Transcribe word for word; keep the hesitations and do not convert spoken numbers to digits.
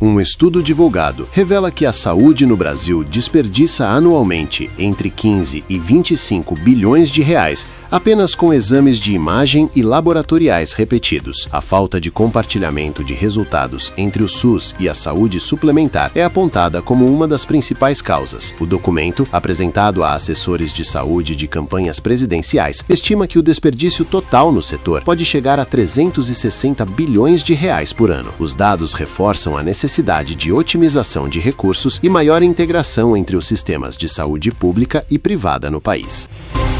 Um estudo divulgado revela que a saúde no Brasil desperdiça anualmente entre quinze e vinte e cinco bilhões de reais apenas com exames de imagem e laboratoriais repetidos. A falta de compartilhamento de resultados entre o SUS e a saúde suplementar é apontada como uma das principais causas. O documento, apresentado a assessores de saúde de campanhas presidenciais, estima que o desperdício total no setor pode chegar a trezentos e sessenta bilhões de reais por ano. Os dados reforçam a necessidade de otimização de recursos e maior integração entre os sistemas de saúde pública e privada no país.